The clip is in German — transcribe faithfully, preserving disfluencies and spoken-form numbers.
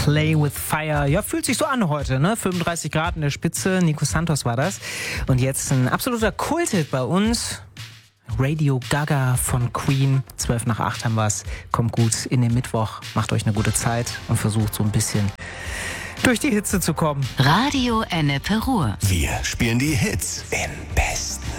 Play with Fire. Ja, fühlt sich so an heute, ne? fünfunddreißig Grad in der Spitze. Nico Santos war das. Und jetzt ein absoluter Kulthit bei uns. Radio Gaga von Queen. zwölf nach acht haben wir es. Kommt gut in den Mittwoch. Macht euch eine gute Zeit und versucht so ein bisschen durch die Hitze zu kommen. Radio Ennepe Ruhr. Wir spielen die Hits in Best.